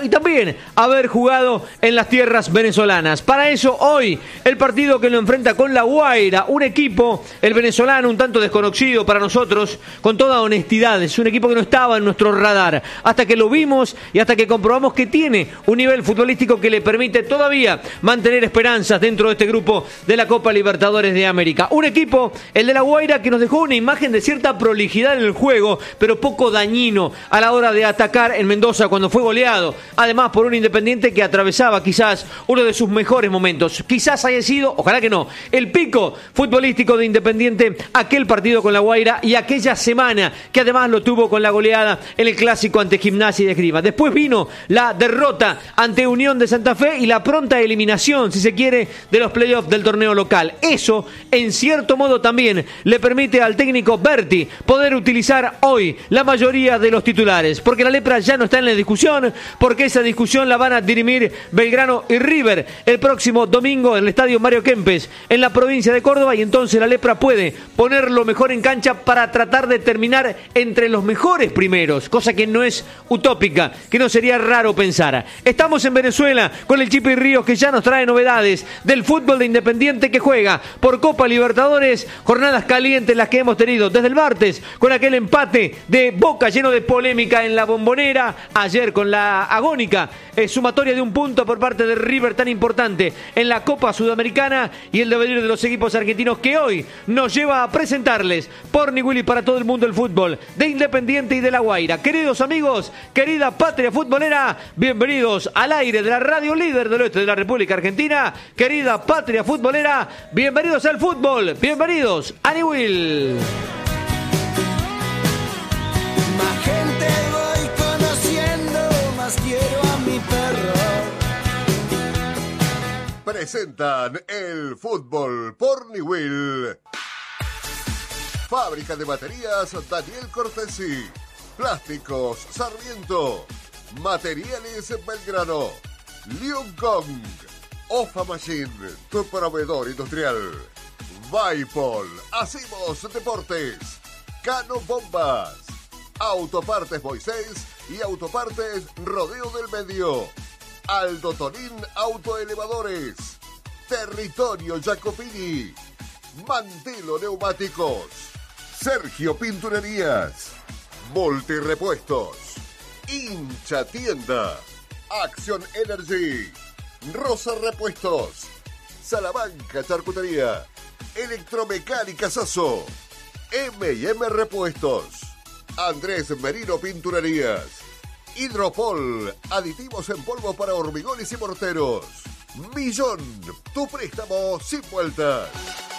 y también haber jugado en las tierras venezolanas. Para eso, hoy, el partido que lo enfrenta con La Guaira, un equipo, el venezolano, un tanto desconocido para nosotros, con toda honestidad, es un equipo que no estaba en nuestro radar, hasta que lo vimos y hasta que comprobamos que tiene un nivel futbolístico que le permite todavía mantener esperanzas dentro de este grupo de la Copa Libertadores de América. Un equipo, el de La Guaira, que nos dejó una imagen de cierta prolijidad en el juego, pero poco dañino a la hora de atacar en Mendoza cuando fue goleado. Además, por un Independiente que atravesaba quizás uno de sus mejores momentos. Quizás haya sido, ojalá que no, el pico futbolístico de Independiente, aquel partido con La Guaira y aquella semana que además lo tuvo con la goleada en el clásico ante Gimnasia y Esgrima. Después vino la derrota ante Unión de Santa Fe y la pronta eliminación, si se quiere, de los playoffs del torneo local. Eso, en cierto modo, también le permite al técnico Berti poder utilizar hoy la mayoría de los titulares, porque la lepra ya no está en la discusión, porque esa discusión la van a dirimir Belgrano y River el próximo domingo en el estadio Mario Kempes, en la provincia de Córdoba, y entonces la lepra puede ponerlo mejor en cancha para tratar de terminar entre los mejores primeros, cosa que no es utópica, que no sería raro pensar. Estamos en Venezuela con el Chipi Ríos, que ya nos trae novedades del fútbol de Independiente, que juega por Copa Libertadores, jornadas calientes las que hemos tenido desde el martes con aquel empate de Boca lleno de polémica en la Bombonera, ayer con la agónica sumatoria de un punto por parte de River tan importante en la Copa Sudamericana, y el devenir de los equipos argentinos que hoy nos lleva a presentarles por Ni Willy para todo el mundo el fútbol de Independiente y de La Guaira. Queridos amigos, querida patria futbolera, bienvenidos al aire de la radio líder del oeste de la República Argentina. Querida patria futbolera, bienvenidos al fútbol, bienvenidos a Ni Will. Más gente voy conociendo, más quiero a mi perro. Presentan el fútbol por Ni Will. Fábrica de baterías Daniel Cortesi. Plásticos Sarmiento. Materiales Belgrano. Lion Kong. Ofa Machine, tu proveedor industrial. Vaipol. Hacemos deportes. Cano Bombas. Autopartes Moisés y Autopartes Rodeo del Medio. Aldo Tonín Autoelevadores. Territorio Jacopini. Mantelo Neumáticos. Sergio Pinturerías. Multirepuestos. Hincha Tienda. Acción Energy. Rosa Repuestos. Salamanca Charcutería. Electromecánica Sasso. M&M Repuestos. Andrés Merino Pinturerías. Hidropol, aditivos en polvo para hormigones y morteros. Millón, tu préstamo sin vueltas.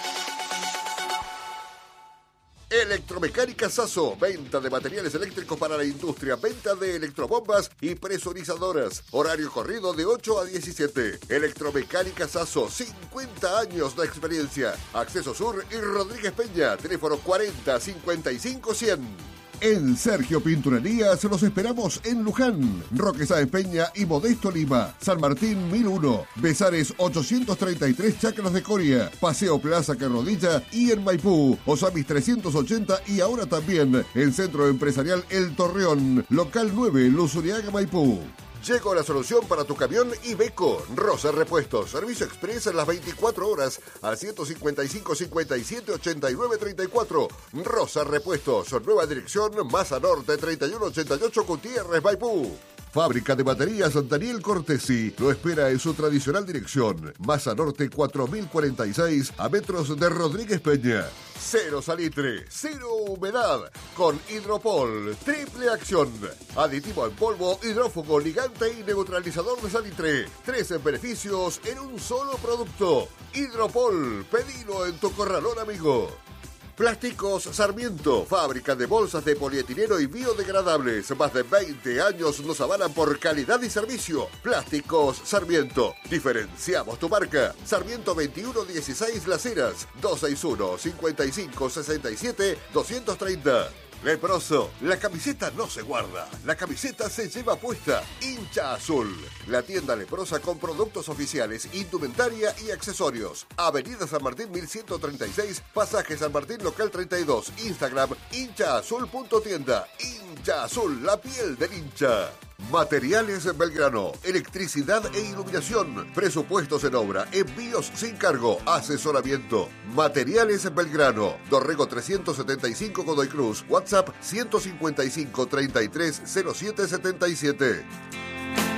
Electromecánica Sasso, venta de materiales eléctricos para la industria, venta de electrobombas y presurizadoras. Horario corrido de 8 a 17. Electromecánica Sasso, 50 años de experiencia. Acceso Sur y Rodríguez Peña, teléfono 40 55 100. En Sergio Pinturerías los esperamos en Luján, Roque Sáenz Peña y Modesto Lima, San Martín 1001, Besares 833 Chacras de Coria, Paseo Plaza Carrodilla y en Maipú, Osamis 380 y ahora también en Centro Empresarial El Torreón, Local 9, Luzuriaga, Maipú. Llegó la solución para tu camión Iveco. Rosa Repuestos. Servicio express en las 24 horas al 155 57 89 34. Rosa Repuestos. Nueva dirección, Maza Norte 3188 Gutiérrez, Maipú. Fábrica de baterías Daniel Cortesi lo espera en su tradicional dirección. Maza Norte 4046 a metros de Rodríguez Peña. Cero salitre, cero humedad. Con Hidropol, triple acción. Aditivo en polvo, hidrófugo, ligante y neutralizador de salitre. 13 beneficios en un solo producto. Hidropol, pedilo en tu corralón amigo. Plásticos Sarmiento, fábrica de bolsas de polietileno y biodegradables. Más de 20 años nos avalan por calidad y servicio. Plásticos Sarmiento. Diferenciamos tu marca. Sarmiento 2116 Las Heras, 261 55 67 230. Leproso, la camiseta no se guarda, la camiseta se lleva puesta. Hincha Azul, la tienda leprosa con productos oficiales, indumentaria y accesorios. Avenida San Martín 1136, pasaje San Martín local 32, Instagram hinchaazul.tienda. Hincha Azul, la piel del hincha. Materiales Belgrano, electricidad e iluminación, presupuestos en obra, envíos sin cargo, asesoramiento. Materiales Belgrano, Dorrego 375 Godoy Cruz, WhatsApp 155 33 07 77.